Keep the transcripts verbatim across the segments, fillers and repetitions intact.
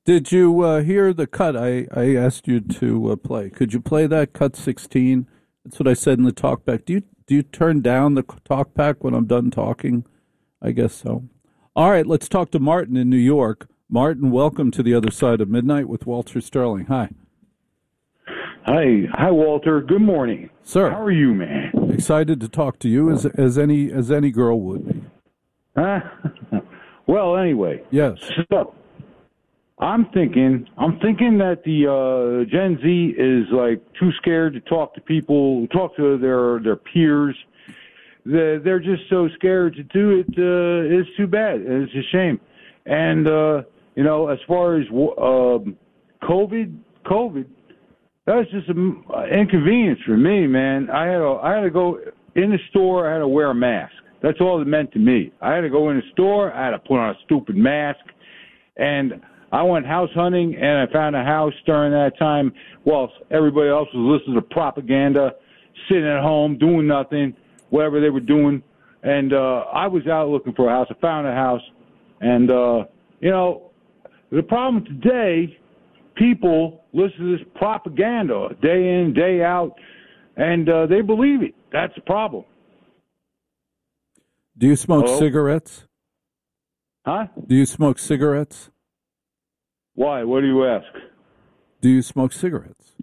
Did you uh, hear the cut I, I asked you to uh, play? Could you play that cut sixteen? That's what I said in the talkback. Do you do you turn down the talkback when I'm done talking? I guess so. All right, let's talk to Martin in New York. Martin, welcome to the other side of midnight with Walter Sterling. Hi. Hi, hi, Walter. Good morning, sir. How are you, man? Excited to talk to you, as as any as any girl would be. Huh? Well, anyway. Yes. So, I'm thinking, I'm thinking that the uh, Gen Z is like too scared to talk to people, talk to their their peers. They're, they're just so scared to do it. Uh, it's too bad. It's a shame. And uh, you know, as far as uh, COVID, COVID. That was just an inconvenience for me, man. I had to, I had to go in the store. I had to wear a mask. That's all it meant to me. I had to go in the store. I had to put on a stupid mask, and I went house hunting, and I found a house during that time while everybody else was listening to propaganda, sitting at home doing nothing, whatever they were doing. And uh, I was out looking for a house. I found a house, and uh, you know, the problem today. People listen to this propaganda day in, day out, and uh, they believe it. That's the problem. Do you smoke Hello? cigarettes? Huh? Do you smoke cigarettes? Why? What do you ask? Do you smoke cigarettes?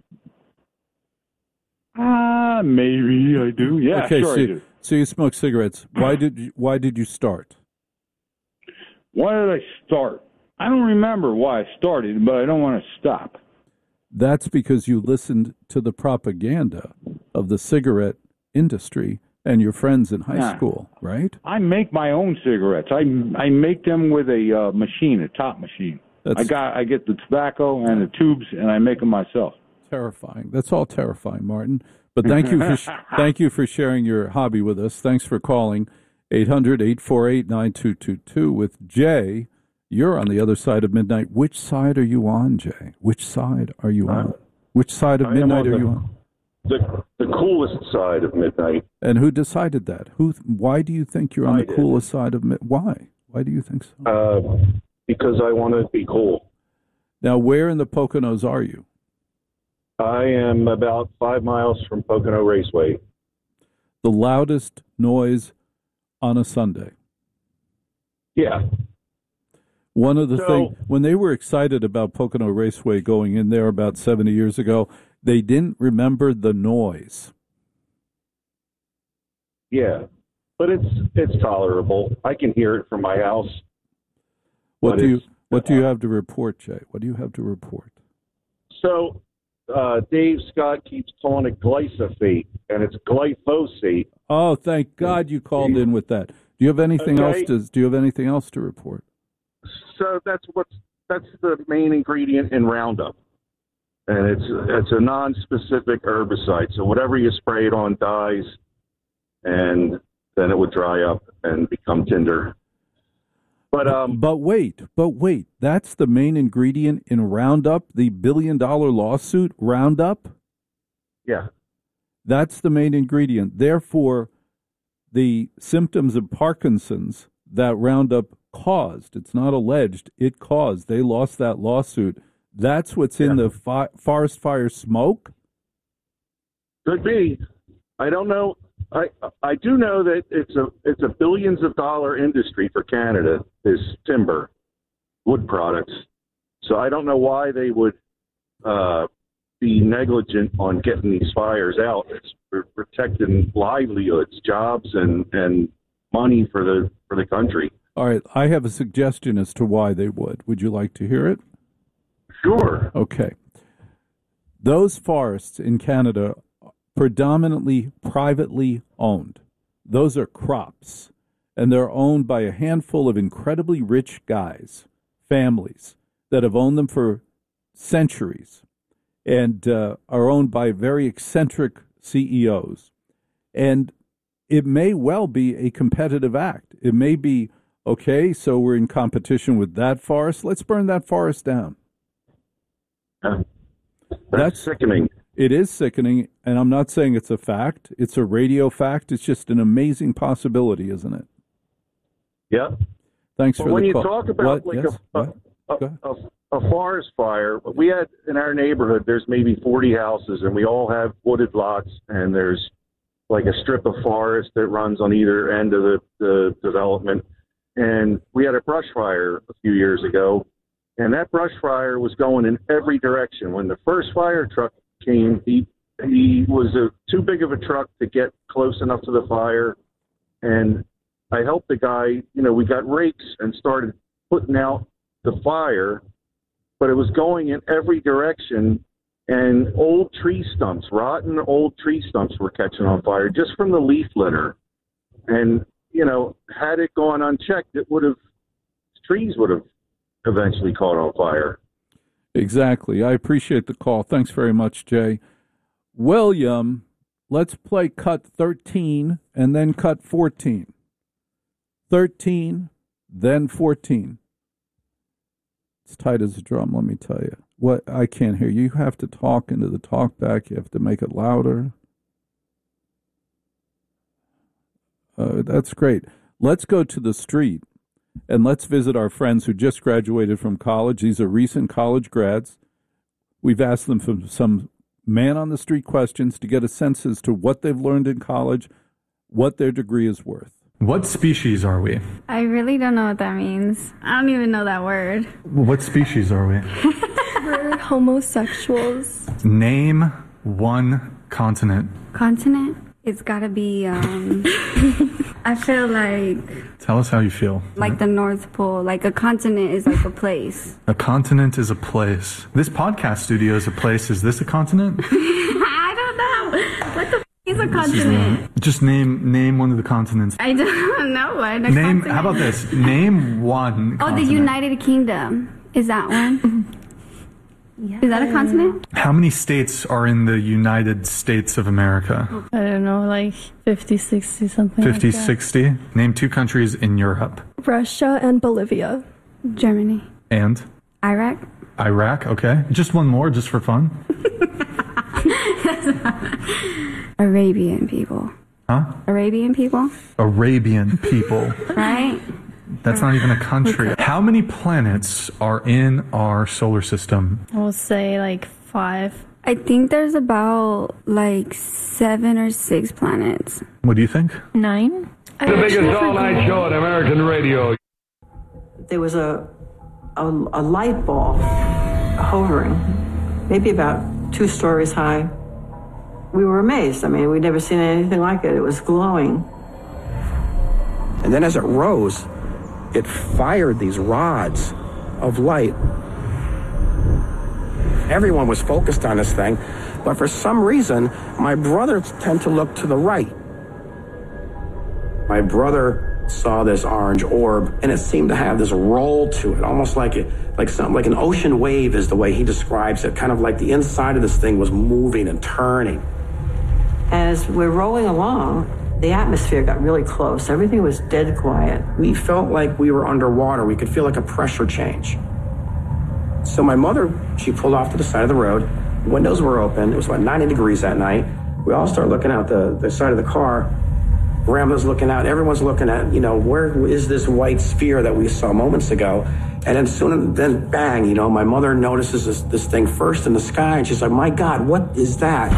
Ah, uh, maybe I do. Yeah, okay, sure so, I do. So you smoke cigarettes. Why did you, why did you start? Why did I start? I don't remember why I started, but I don't want to stop. That's because you listened to the propaganda of the cigarette industry and your friends in high nah. school, right? I make my own cigarettes. I, I make them with a uh, machine, a top machine. That's I got I get the tobacco and the tubes, and I make them myself. Terrifying. That's all terrifying, Martin. But thank you for sh- thank you for sharing your hobby with us. Thanks for calling eight hundred, eight four eight, nine two two two with Jay. You're on the other side of midnight. Which side are you on, Jay? Which side are you on? Which side of midnight are the, you on? The the coolest side of midnight. And who decided that? Who? Why do you think you're on I the did. coolest side of midnight? Why? Why do you think so? Uh, because I want to be cool. Now, where in the Poconos are you? I am about five miles from Pocono Raceway. The loudest noise on a Sunday. Yeah. One of the so, things, when they were excited about Pocono Raceway going in there about seventy years ago, they didn't remember the noise. Yeah, but it's it's tolerable. I can hear it from my house. What do you What do you have to report, Jay? What do you have to report? So, uh, Dave Scott keeps calling it glyphosate, and it's glyphosate. Oh, thank God you called in with that. Do you have anything okay. else to Do you have anything else to report? So that's what's that's the main ingredient in Roundup, and it's it's a non-specific herbicide. So whatever you spray it on dies, and then it would dry up and become tinder. But um, but wait, but wait, that's the main ingredient in Roundup, the billion-dollar lawsuit, Roundup. Yeah, that's the main ingredient. Therefore, the symptoms of Parkinson's that Roundup caused. It's not alleged. It caused. They lost that lawsuit. That's what's in yeah. the fi- forest fire smoke? Could be. I don't know. I I do know that it's a it's a billions of dollar industry for Canada, is timber, wood products. So I don't know why they would uh, be negligent on getting these fires out. It's for protecting livelihoods, jobs, and, and money for the for the country. All right, I have a suggestion as to why they would. Would you like to hear it? Sure. Okay. Those forests in Canada are predominantly privately owned. Those are crops, and they're owned by a handful of incredibly rich guys, families, that have owned them for centuries and uh, are owned by very eccentric C E Os. And it may well be a competitive act. It may be, okay, so we're in competition with that forest. Let's burn that forest down. Uh, that's, that's sickening. It is sickening, and I'm not saying it's a fact. It's a radio fact. It's just an amazing possibility, isn't it? Yeah. Thanks but for when the you call. talk about what? like Yes? a, what? a, a, a forest fire. We had in our neighborhood, there's maybe forty houses, and we all have wooded lots, and there's like a strip of forest that runs on either end of the, the development. And we had a brush fire a few years ago, and that brush fire was going in every direction. When the first fire truck came, he he was a, too big of a truck to get close enough to the fire, and I helped the guy. You know, we got rakes and started putting out the fire, but it was going in every direction, and old tree stumps, rotten old tree stumps were catching on fire just from the leaf litter. And, you know, had it gone unchecked, it would have, trees would have eventually caught on fire. Exactly. I appreciate the call. Thanks very much, Jay. William, let's play cut thirteen and then cut fourteen. thirteen, then fourteen. It's tight as a drum, let me tell you. What I can't hear. You have to talk into the talk back. You have to make it louder. Uh, that's great. Let's go to the street and let's visit our friends who just graduated from college. These are recent college grads. We've asked them for some man-on-the-street questions to get a sense as to what they've learned in college, what their degree is worth. What species are we? I really don't know what that means. I don't even know that word. What species are we? We're homosexuals. Name one continent. Continent? It's gotta be, um... I feel like... Tell us how you feel. Like the North Pole. Like a continent is like a place. A continent is a place. This podcast studio is a place. Is this a continent? I don't know. What the f*** is a continent? Is just name name one of the continents. I don't know what a Name. continent. How about this? Name one Oh, continent. the United Kingdom. Is that one? Yeah. Is that a continent? How many states are in the United States of America? I don't know, like fifty, sixty, something fifty, like that. sixty? Name two countries in Europe. Russia and Bolivia. Germany. And? Iraq. Iraq, okay. Just one more, just for fun. Arabian people. Huh? Arabian people? Arabian people. Right? That's not even a country. How many planets are in our solar system? I would say like five. I think there's about like seven or six planets. What do you think? Nine? The biggest all-night show on American radio. There was a, a, a light ball hovering, maybe about two stories high. We were amazed. I mean, we'd never seen anything like it. It was glowing. And then as it rose, it fired these rods of light. Everyone was focused on this thing, but for some reason, my brother tended to look to the right. My brother saw this orange orb, and it seemed to have this roll to it, almost like it, like something like an ocean wave is the way he describes it, kind of like the inside of this thing was moving and turning. As we're rolling along, the atmosphere got really close. Everything was dead quiet. We felt like we were underwater. We could feel like a pressure change. So my mother, she pulled off to the side of the road. Windows were open. It was about ninety degrees that night. We all started looking out the, the side of the car. Grandma's looking out. Everyone's looking at, you know, where is this white sphere that we saw moments ago? And then soon, then bang, you know, my mother notices this, this thing first in the sky, and she's like, my God, what is that?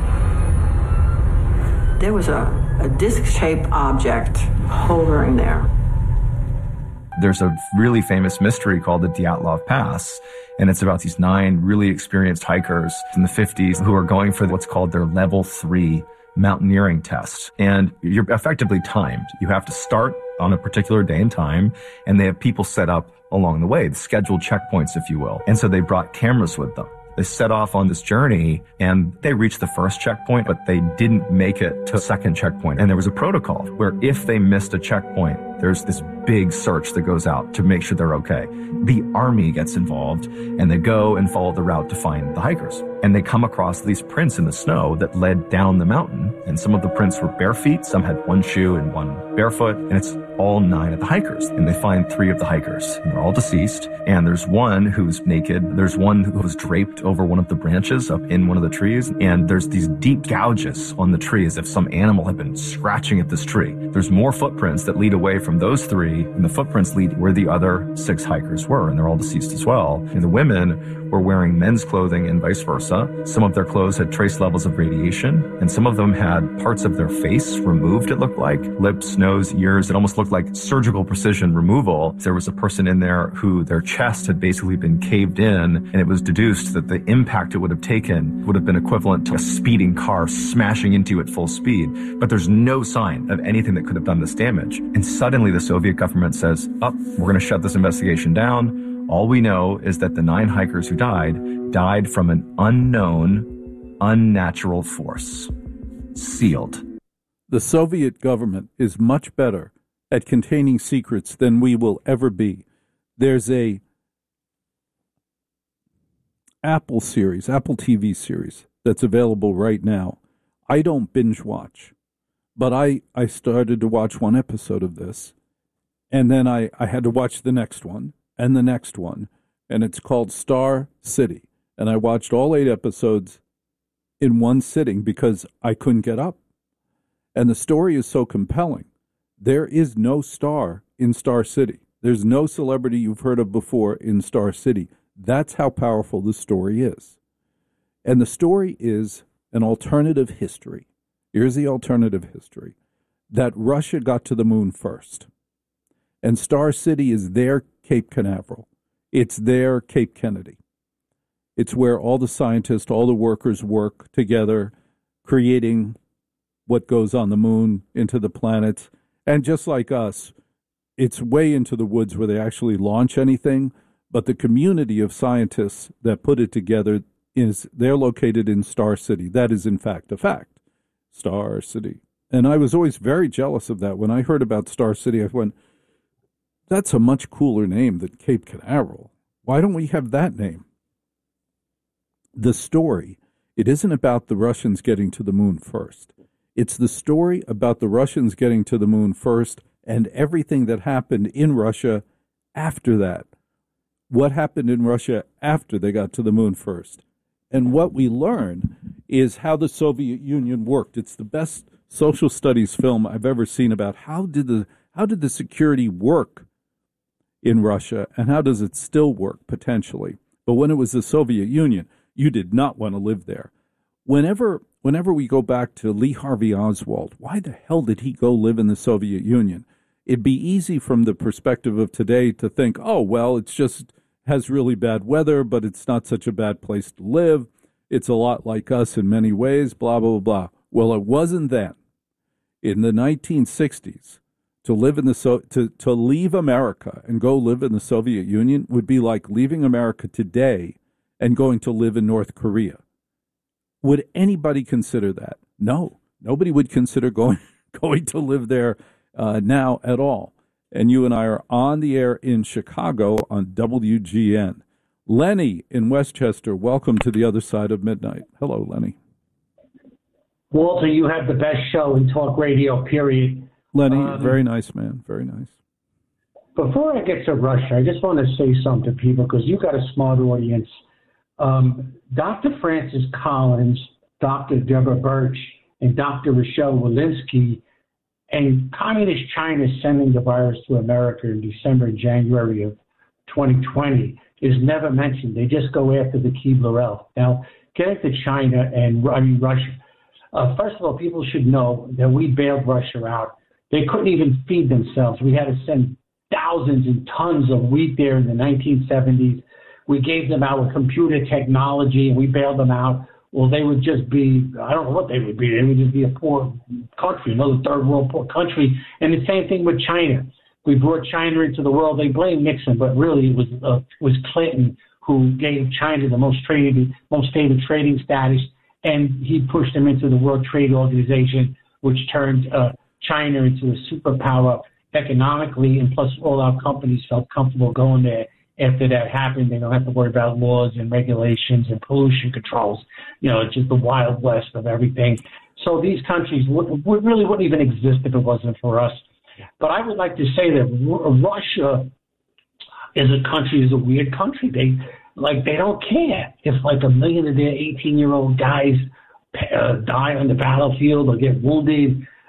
There was a, a disc-shaped object hovering there. There's a really famous mystery called the Dyatlov Pass, and it's about these nine really experienced hikers in the fifties who are going for what's called their level three mountaineering test. And you're effectively timed. You have to start on a particular day and time, and they have people set up along the way, the scheduled checkpoints, if you will. And so they brought cameras with them. They set off on this journey, and they reached the first checkpoint, but they didn't make it to the second checkpoint. And there was a protocol where if they missed a checkpoint, there's this big search that goes out to make sure they're okay. The army gets involved, and they go and follow the route to find the hikers. And they come across these prints in the snow that led down the mountain, and some of the prints were bare feet, some had one shoe and one barefoot, and it's all nine of the hikers. And they find three of the hikers, and they're all deceased, and there's one who's naked, there's one who was draped over one of the branches up in one of the trees, and there's these deep gouges on the tree as if some animal had been scratching at this tree. There's more footprints that lead away from from those three, and the footprints lead where the other six hikers were, and they're all deceased as well. And the women were wearing men's clothing and vice versa. Some of their clothes had trace levels of radiation, and some of them had parts of their face removed, it looked like. Lips, nose, ears. It almost looked like surgical precision removal. There was a person in there who their chest had basically been caved in, and it was deduced that the impact it would have taken would have been equivalent to a speeding car smashing into it full speed. But there's no sign of anything that could have done this damage. And suddenly the Soviet government says, oh, we're going to shut this investigation down. All we know is that the nine hikers who died, died from an unknown, unnatural force. Sealed. The Soviet government is much better at containing secrets than we will ever be. There's a Apple series, Apple T V series that's available right now. I don't binge watch, but I, I started to watch one episode of this, and then I, I had to watch the next one and the next one, and it's called Star City. And I watched all eight episodes in one sitting because I couldn't get up. And the story is so compelling. There is no star in Star City. There's no celebrity you've heard of before in Star City. That's how powerful the story is. And the story is an alternative history. Here's the alternative history. That Russia got to the moon first. And Star City is their Cape Canaveral. It's their Cape Kennedy. It's where all the scientists, all the workers work together, creating what goes on the moon, into the planets. And just like us, it's way into the woods where they actually launch anything. But the community of scientists that put it together, is they're located in Star City. That is, in fact, a fact. Star City. And I was always very jealous of that. When I heard about Star City, I went, that's a much cooler name than Cape Canaveral. Why don't we have that name? The story, it isn't about the Russians getting to the moon first. It's the story about the Russians getting to the moon first and everything that happened in Russia after that. What happened in Russia after they got to the moon first. And what we learn is how the Soviet Union worked. It's the best social studies film I've ever seen about how did the how did the security work in Russia, and how does it still work potentially. But when it was the Soviet Union, you did not want to live there. Whenever whenever we go back to Lee Harvey Oswald, why the hell did he go live in the Soviet Union? It'd be easy from the perspective of today to think, oh, well, it's just has really bad weather, but it's not such a bad place to live. It's a lot like us in many ways, blah, blah, blah, blah. Well, it wasn't then. In the nineteen sixties, to live in the so to, to leave America and go live in the Soviet Union would be like leaving America today and going to live in North Korea. Would anybody consider that? No, nobody would consider going going to live there uh, now at all. And you and I are on the air in Chicago on W G N. Lenny in Westchester, welcome to the other side of midnight. Hello, Lenny. Walter, you have the best show in talk radio, period. Lenny, um, very nice, man. Very nice. Before I get to Russia, I just want to say something to people because you got a smart audience. Um, Doctor Francis Collins, Doctor Deborah Birch, and Doctor Rochelle Walensky, and Communist China sending the virus to America in December and January of twenty twenty is never mentioned. They just go after the Keebler-El. Now, getting to China and I mean Russia. Uh, first of all, people should know that we bailed Russia out. They couldn't even feed themselves. We had to send thousands and tons of wheat there in the nineteen seventies. We gave them our computer technology, and we bailed them out. Well, they would just be, I don't know what they would be. They would just be a poor country, another third world poor country. And the same thing with China. We brought China into the world. They blame Nixon, but really it was uh, was Clinton who gave China the most traded, most stable trading status, and he pushed them into the World Trade Organization, which turned uh, China into a superpower economically, and plus all our companies felt comfortable going there. After that happened, they don't have to worry about laws and regulations and pollution controls. You know, it's just the Wild West of everything. So these countries would, would really wouldn't even exist if it wasn't for us. But I would like to say that Russia is a country, is a weird country. They like they don't care if like a million of their eighteen-year-old guys uh, die on the battlefield or get wounded.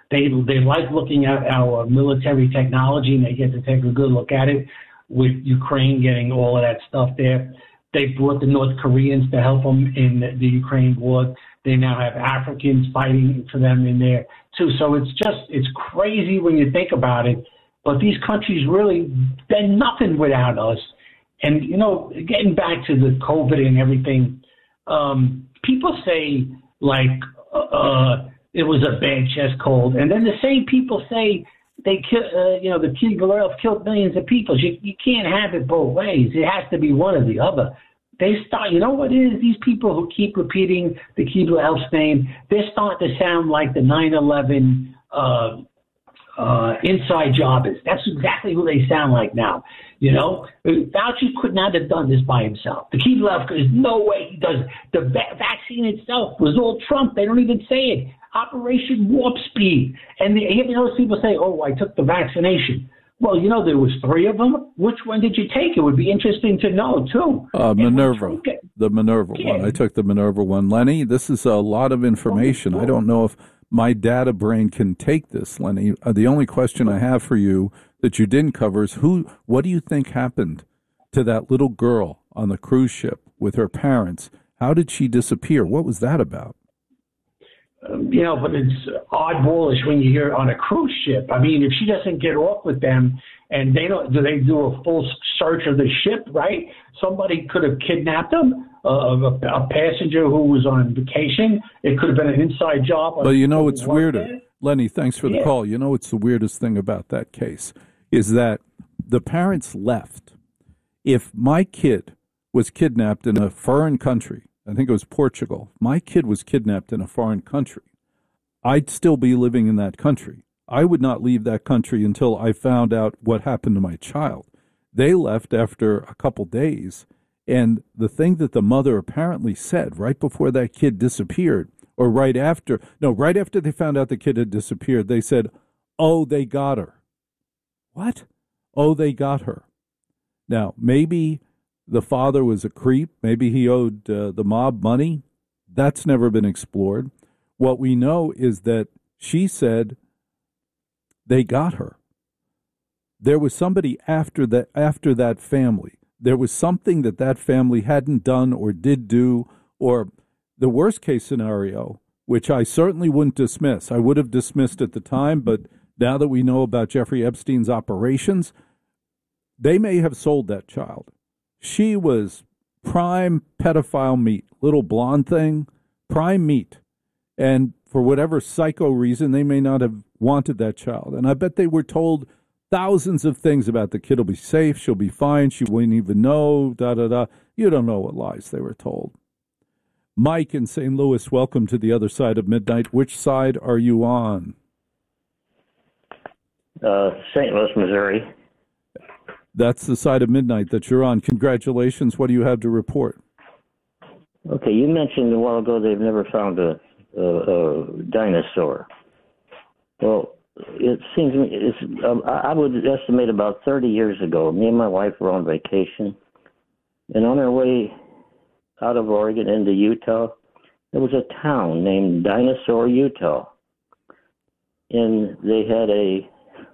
They they like looking at our military technology, and they get to take a good look at it with Ukraine getting all of that stuff there. They brought the North Koreans to help them in the, the Ukraine war. They now have Africans fighting for them in there too. So it's just, it's crazy when you think about it. But these countries really, they're nothing without us. And, you know, getting back to the COVID and everything, um, people say, like, uh, it was a bad chest cold. And then the same people say they kill, uh, you know, the T B have killed millions of people. You, you can't have it both ways. It has to be one or the other. They start, you know what it is? These people who keep repeating the Keebler-Elf's name, they're starting to sound like the nine eleven uh, uh, inside jobbers. That's exactly who they sound like now. You know, Fauci could not have done this by himself. The Keebler-Elf, there's no way he does it. The va- vaccine itself was all Trump. They don't even say it. Operation Warp Speed. And the, you know, those people say, oh, I took the vaccination. Well, you know, there was three of them. Which one did you take? It would be interesting to know, too. Uh, Minerva, the Minerva yeah. one. I took the Minerva one. Lenny, this is a lot of information. Oh, I don't know if my data brain can take this, Lenny. Uh, the only question I have for you that you didn't cover is who. What do you think happened to that little girl on the cruise ship with her parents? How did she disappear? What was that about? Um, you know, but it's oddballish when you hear it on a cruise ship. I mean, if she doesn't get off with them and they don't, do they do a full search of the ship, right? Somebody could have kidnapped them, uh, a, a passenger who was on vacation. It could have been an inside job. But you know, it's weirder. There. Lenny, thanks for the yeah. call. You know, it's the weirdest thing about that case is that the parents left. If my kid was kidnapped in a foreign country, I think it was Portugal. My kid was kidnapped in a foreign country. I'd still be living in that country. I would not leave that country until I found out what happened to my child. They left after a couple days, and the thing that the mother apparently said right before that kid disappeared, or right after, no, right after they found out the kid had disappeared, they said, oh, they got her. What? Oh, they got her. Now, maybe the father was a creep. Maybe he owed uh, the mob money. That's never been explored. What we know is that she said they got her. There was somebody after that, after that family. There was something that that family hadn't done or did do, or the worst case scenario, which I certainly wouldn't dismiss. I would have dismissed at the time, but now that we know about Jeffrey Epstein's operations, they may have sold that child. She was prime pedophile meat, little blonde thing, prime meat. And for whatever psycho reason, they may not have wanted that child. And I bet they were told thousands of things about the kid will be safe, she'll be fine, she wouldn't even know, da-da-da. You don't know what lies they were told. Mike in Saint Louis, welcome to the other side of midnight. Which side are you on? Uh, Saint Louis, Missouri. That's the side of midnight that you're on. Congratulations. What do you have to report? Okay, you mentioned a while ago they've never found a, a, a dinosaur. Well, it seems to me, it's, um, I would estimate about thirty years ago, me and my wife were on vacation, and on our way out of Oregon into Utah, there was a town named Dinosaur, Utah. And they had a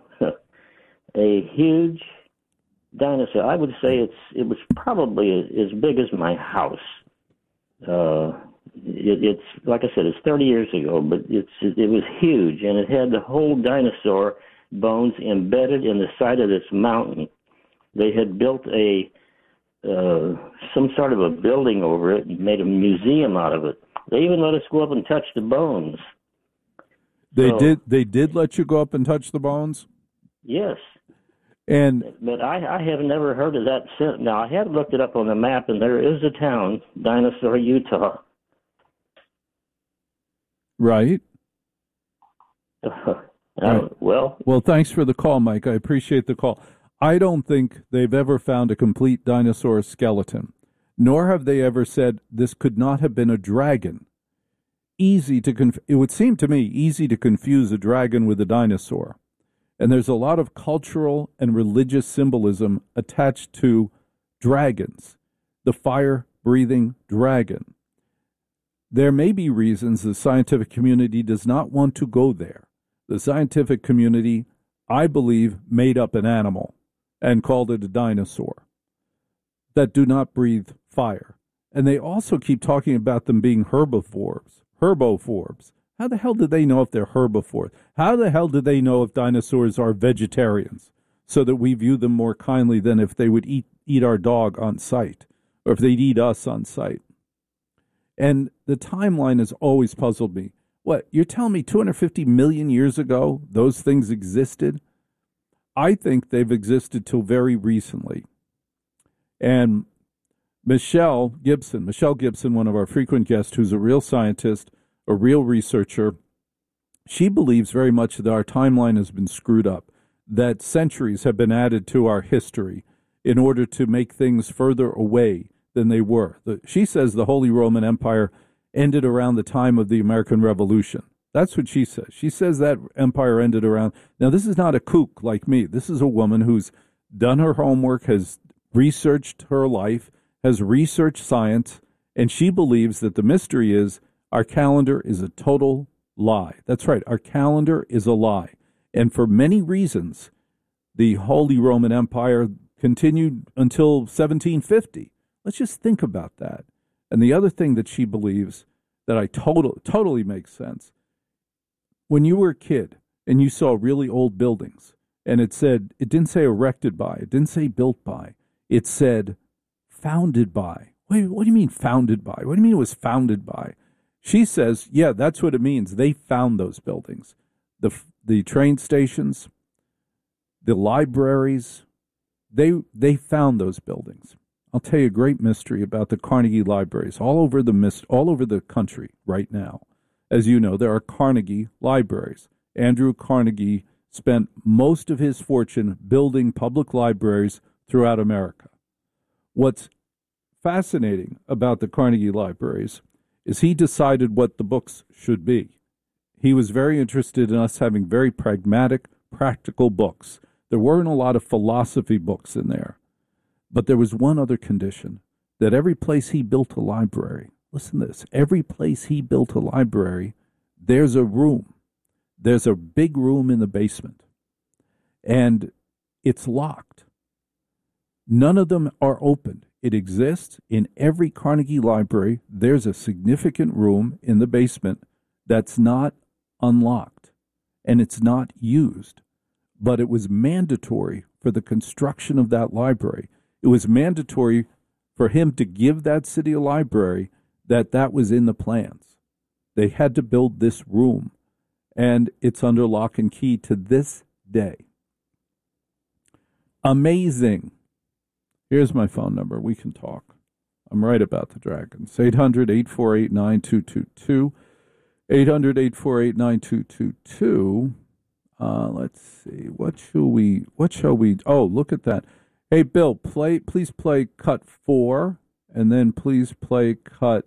a huge dinosaur. I would say it's it was probably as big as my house. Uh, it, it's like I said, it's thirty years ago, but it's it was huge, and it had the whole dinosaur bones embedded in the side of this mountain. They had built a uh, some sort of a building over it and made a museum out of it. They even let us go up and touch the bones. They so, did. They did let you go up and touch the bones. Yes. And but I, I have never heard of that since. Now, I have looked it up on the map, and there is a town, Dinosaur, Utah. Right. Uh, right. Well, well, thanks for the call, Mike. I appreciate the call. I don't think they've ever found a complete dinosaur skeleton, nor have they ever said this could not have been a dragon. Easy to conf- it would seem to me easy to confuse a dragon with a dinosaur. And there's a lot of cultural and religious symbolism attached to dragons, the fire-breathing dragon. There may be reasons the scientific community does not want to go there, The scientific community, I believe, made up an animal and called it a dinosaur that do not breathe fire. And they also keep talking about them being herbivores, herbophores. How the hell did they know if they're herbivores? How the hell did they know if dinosaurs are vegetarians so that we view them more kindly than if they would eat, eat our dog on sight or if they'd eat us on sight? And the timeline has always puzzled me. What, you're telling me two hundred fifty million years ago those things existed? I think they've existed till very recently. And Michelle Gibson, Michelle Gibson, one of our frequent guests, who's a real scientist, a real researcher, she believes very much that our timeline has been screwed up, that centuries have been added to our history in order to make things further away than they were. The, she says the Holy Roman Empire ended around the time of the American Revolution. That's what she says. She says that empire ended around. Now, this is not a kook like me. This is a woman who's done her homework, has researched her life, has researched science, and she believes that the mystery is our calendar is a total lie. That's right. Our calendar is a lie. And for many reasons, the Holy Roman Empire continued until seventeen fifty. Let's just think about that. And the other thing that she believes that I total, totally makes sense, when you were a kid and you saw really old buildings and it said, it didn't say erected by, it didn't say built by, it said founded by. Wait, what do you mean founded by? What do you mean it was founded by? She says, yeah, that's what it means. They found those buildings. The the train stations, the libraries, they they found those buildings. I'll tell you a great mystery about the Carnegie libraries all over the mist, all over the country right now. As you know, there are Carnegie libraries. Andrew Carnegie spent most of his fortune building public libraries throughout America. What's fascinating about the Carnegie libraries is he decided what the books should be. He was very interested in us having very pragmatic, practical books. There weren't a lot of philosophy books in there. But there was one other condition, that every place he built a library, listen to this, every place he built a library, there's a room. There's a big room in the basement. And it's locked. None of them are open. It exists in every Carnegie library. There's a significant room in the basement that's not unlocked, and it's not used. But it was mandatory for the construction of that library. It was mandatory for him to give that city a library that that was in the plans. They had to build this room, and it's under lock and key to this day. Amazing. Here's my phone number. We can talk. I'm right about the dragons. eight hundred, eight four eight, nine two two two. eight hundred, eight four eight, nine two two two. Uh, let's see. What shall we, what shall we, oh, look at that. Hey, Bill, play. Please play cut four, and then please play cut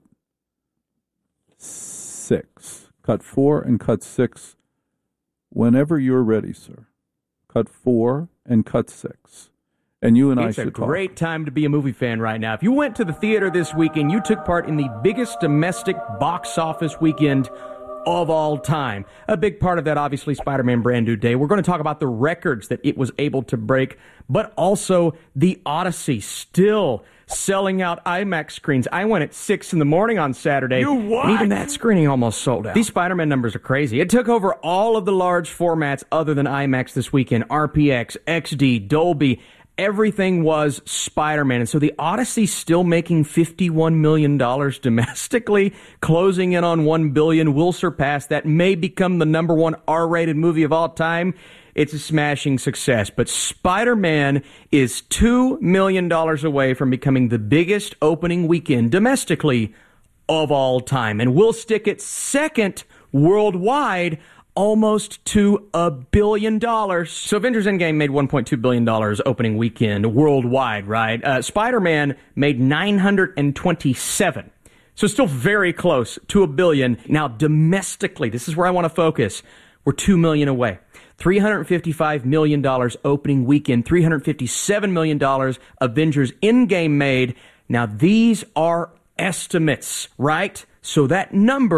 six. Cut four and cut six whenever you're ready, sir. Cut four and cut six. And you and I should talk. It's a great time to be a movie fan right now. If you went to the theater this weekend, you took part in the biggest domestic box office weekend of all time. A big part of that, obviously, Spider-Man Brand New Day. We're going to talk about the records that it was able to break, but also the Odyssey still selling out IMAX screens. I went at six in the morning on Saturday. You what? And even that screening almost sold out. These Spider-Man numbers are crazy. It took over all of the large formats other than IMAX this weekend. R P X, X D, Dolby. Everything was Spider-Man. And so the Odyssey still making fifty-one million dollars domestically, closing in on one billion dollars, will surpass that, may become the number one R-rated movie of all time. It's a smashing success. But Spider-Man is two million dollars away from becoming the biggest opening weekend domestically of all time. And will stick it second worldwide, almost to a billion dollars. So Avengers Endgame made one point two billion dollars opening weekend worldwide, right? Uh, Spider-Man made nine hundred twenty-seven. So still very close to a billion. Now, domestically, this is where I want to focus. We're two million away. three hundred fifty-five million dollars opening weekend, three hundred fifty-seven million dollars Avengers Endgame made. Now, these are estimates, right? So that number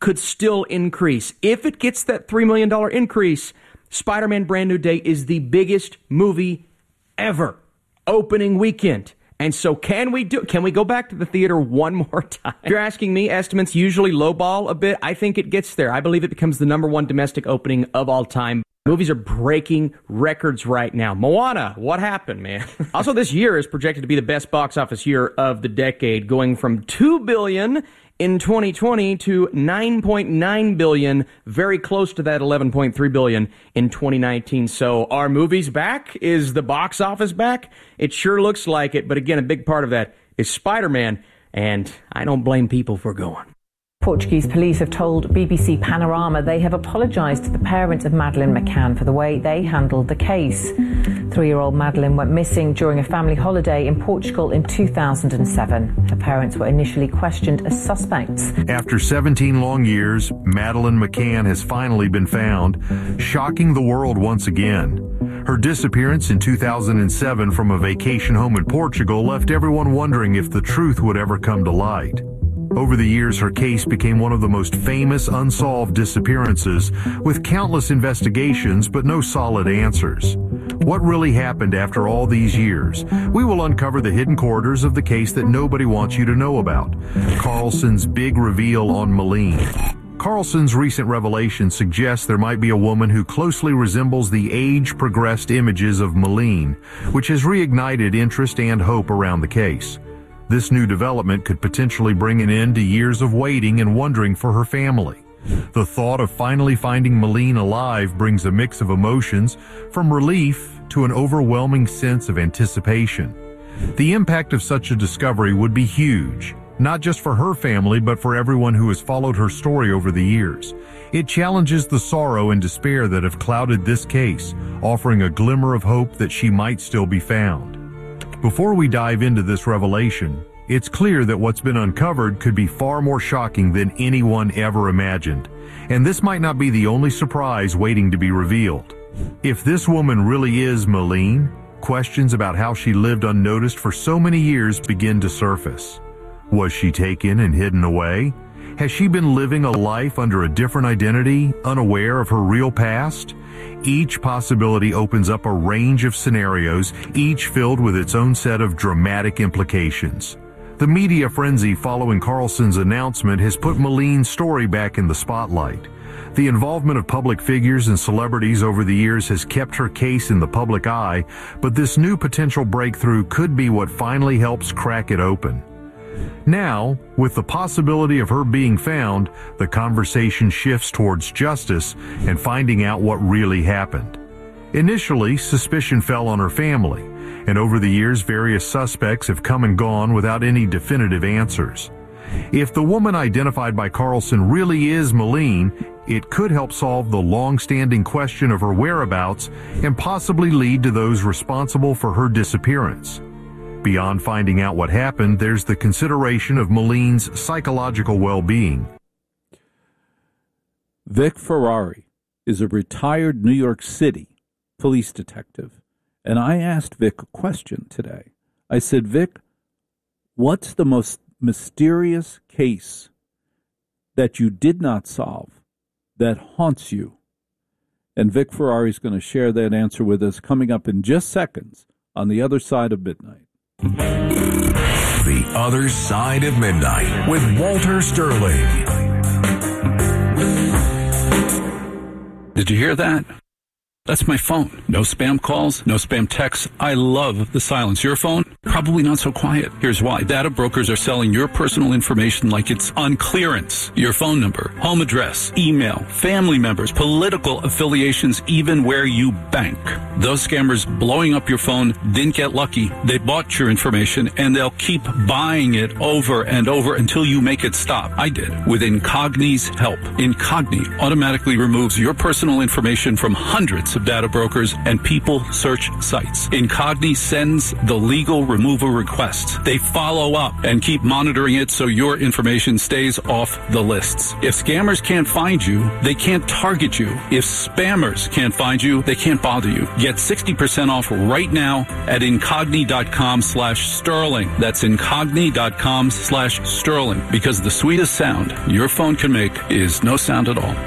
could still increase. If it gets that three million dollars increase, Spider-Man Brand New Day is the biggest movie ever, opening weekend. And so can we do? Can we go back to the theater one more time? If you're asking me, estimates usually lowball a bit. I think it gets there. I believe it becomes the number one domestic opening of all time. Movies are breaking records right now. Moana, what happened, man? Also, this year is projected to be the best box office year of the decade, going from two billion dollars in twenty twenty to nine point nine billion dollars, very close to that eleven point three billion dollars in twenty nineteen. So are movies back? Is the box office back? It sure looks like it, but again, a big part of that is Spider-Man, and I don't blame people for going. Portuguese police have told B B C Panorama they have apologised to the parents of Madeleine McCann for the way they handled the case. Three-year-old Madeleine went missing during a family holiday in Portugal in two thousand seven. Her parents were initially questioned as suspects. After seventeen long years, Madeleine McCann has finally been found, shocking the world once again. Her disappearance in two thousand seven from a vacation home in Portugal left everyone wondering if the truth would ever come to light. Over the years, her case became one of the most famous unsolved disappearances, with countless investigations but no solid answers. What really happened after all these years? We will uncover the hidden corridors of the case that nobody wants you to know about. Carlson's big reveal on Malene. Carlson's recent revelation suggests there might be a woman who closely resembles the age-progressed images of Malene, which has reignited interest and hope around the case. This new development could potentially bring an end to years of waiting and wondering for her family. The thought of finally finding Malene alive brings a mix of emotions, from relief to an overwhelming sense of anticipation. The impact of such a discovery would be huge, not just for her family, but for everyone who has followed her story over the years. It challenges the sorrow and despair that have clouded this case, offering a glimmer of hope that she might still be found. Before we dive into this revelation, it's clear that what's been uncovered could be far more shocking than anyone ever imagined. And this might not be the only surprise waiting to be revealed. If this woman really is Malene, questions about how she lived unnoticed for so many years begin to surface. Was she taken and hidden away? Has she been living a life under a different identity, unaware of her real past? Each possibility opens up a range of scenarios, each filled with its own set of dramatic implications. The media frenzy following Carlson's announcement has put Malene's story back in the spotlight. The involvement of public figures and celebrities over the years has kept her case in the public eye, but this new potential breakthrough could be what finally helps crack it open. Now, with the possibility of her being found, the conversation shifts towards justice and finding out what really happened. Initially, suspicion fell on her family, and over the years, various suspects have come and gone without any definitive answers. If the woman identified by Carlson really is Malene, it could help solve the long-standing question of her whereabouts and possibly lead to those responsible for her disappearance. Beyond finding out what happened, there's the consideration of Malene's psychological well-being. Vic Ferrari is a retired New York City police detective, and I asked Vic a question today. I said, Vic, what's the most mysterious case that you did not solve that haunts you? And Vic Ferrari is going to share that answer with us coming up in just seconds on The Other Side of Midnight. The Other Side of Midnight with Walter Sterling. Did you hear that? That's my phone. No spam calls, no spam texts. I love the silence. Your phone? Probably not so quiet. Here's why. Data brokers are selling your personal information like it's on clearance. Your phone number, home address, email, family members, political affiliations, even where you bank. Those scammers blowing up your phone didn't get lucky. They bought your information, and they'll keep buying it over and over until you make it stop. I did. With Incogni's help. Incogni automatically removes your personal information from hundreds of data brokers and people search sites. Incogni sends the legal removal requests. They follow up and keep monitoring it so your information stays off the lists. If scammers can't find you, they can't target you. If spammers can't find you, they can't bother you. Get sixty percent off right now at incogni.com slash sterling. That's incogni.com slash sterling, because the sweetest sound your phone can make is no sound at all.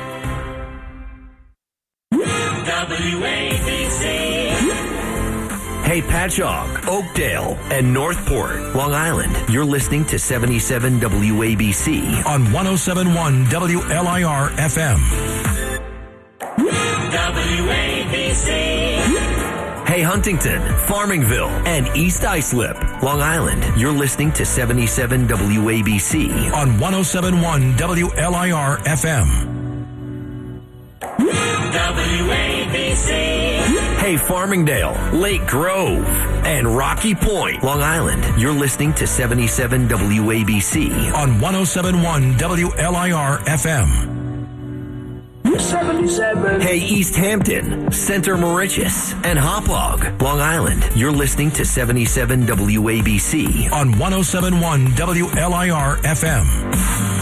W A B C. Hey, Patchogue, Oakdale, and Northport, Long Island. You're listening to seventy-seven W A B C on one oh seven point one W L I R F M. W A B C. Hey, Huntington, Farmingville, and East Islip, Long Island. You're listening to seventy-seven W A B C on one oh seven point one W L I R F M. W A B C. Hey, Farmingdale, Lake Grove, and Rocky Point, Long Island. You're listening to seventy-seven W A B C on one oh seven point one W L I R F M. seventy-seven. Hey, East Hampton, Center Mauritius, and Hauppauge, Long Island. You're listening to seventy-seven W A B C on one oh seven point one W L I R F M.